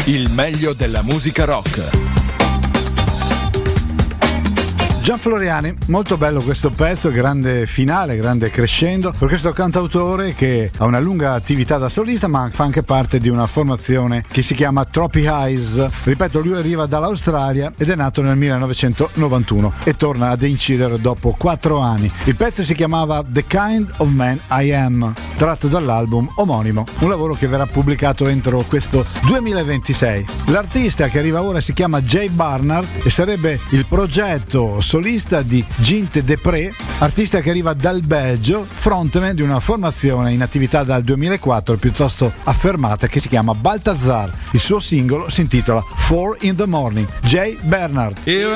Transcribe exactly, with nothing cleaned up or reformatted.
il meglio della musica rock. Gian Floriani, molto bello questo pezzo, grande finale, grande crescendo per questo cantautore che ha una lunga attività da solista ma fa anche parte di una formazione che si chiama Trophy Eyes. Ripeto, lui arriva dall'Australia ed è nato nel millenovecentonovantuno e torna ad incidere dopo quattro anni. Il pezzo si chiamava The Kind of Man I Am, tratto dall'album omonimo, un lavoro che verrà pubblicato entro questo duemilaventisei. L'artista che arriva ora si chiama Jay Barnard e sarebbe il progetto solista di Ginte Depré, artista che arriva dal Belgio, frontman di una formazione in attività dal duemilaquattro piuttosto affermata che si chiama Balthazar. Il suo singolo si intitola Four in the Morning. Jay Barnard.